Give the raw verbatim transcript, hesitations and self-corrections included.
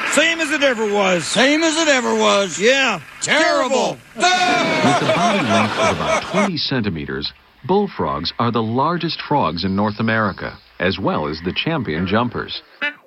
Same as it ever was. Same as it ever was. Yeah. Terrible. With a body length of about twenty centimeters, bullfrogs are the largest frogs in North America, as well as the champion jumpers.